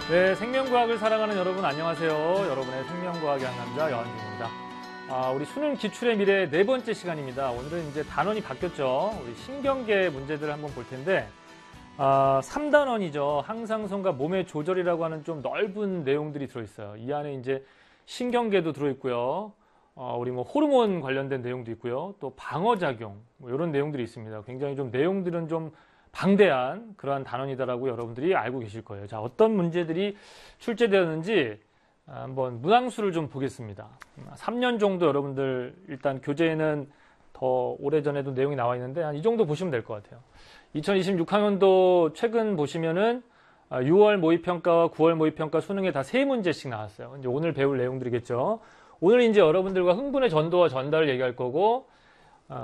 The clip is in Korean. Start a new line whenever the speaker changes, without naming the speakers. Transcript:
네, 생명과학을 사랑하는 여러분 안녕하세요. 여러분의 생명과학의 한 남자 여한준입니다. 우리 수능 기출의 미래 네 번째 시간입니다. 오늘은 이제 단원이 바뀌었죠. 우리 신경계 문제들을 한번 볼 텐데 3단원이죠. 항상성과 몸의 조절이라고 하는 좀 넓은 내용들이 들어있어요. 이 안에 이제 신경계도 들어있고요. 우리 뭐 호르몬 관련된 내용도 있고요. 또 방어작용 뭐 이런 내용들이 있습니다. 굉장히 좀 내용들은 좀 방대한 그러한 단원이다라고 여러분들이 알고 계실 거예요. 자, 어떤 문제들이 출제되었는지 한번 문항수를 좀 보겠습니다. 3년 정도 여러분들 일단 교재에는 더 오래전에도 내용이 나와 있는데 한 이 정도 보시면 될 것 같아요. 2026학년도 최근 보시면은 6월 모의평가와 9월 모의평가 수능에 다 3문제씩 나왔어요. 이제 오늘 배울 내용들이겠죠. 오늘 이제 여러분들과 흥분의 전도와 전달을 얘기할 거고